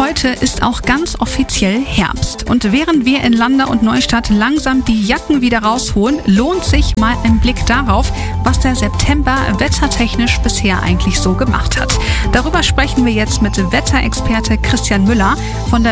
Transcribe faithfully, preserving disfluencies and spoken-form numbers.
heute ist auch ganz offiziell Herbst. Und während wir in Landau und Neustadt langsam die Jacken wieder rausholen, lohnt sich mal ein Blick darauf, was der September wettertechnisch bisher eigentlich so gemacht hat. Darüber sprechen wir jetzt mit Wetterexperte Christian Müller von der